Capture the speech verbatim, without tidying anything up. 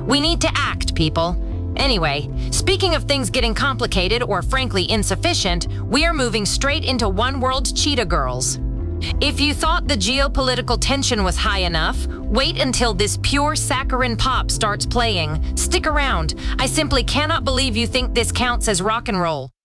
We need to act, people. Anyway, speaking of things getting complicated or frankly insufficient, we are moving straight into One World Cheetah Girls. If you thought the geopolitical tension was high enough, wait until this pure saccharine pop starts playing. Stick around. I simply cannot believe you think this counts as rock and roll.